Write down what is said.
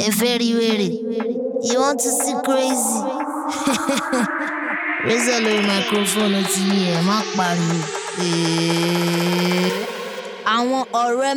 ẹ fẹ́ rí wèrè? You want to see crazy? Razor lórí microphone ti yín ẹ̀ má pariwo. Àwọn ọ̀rẹ́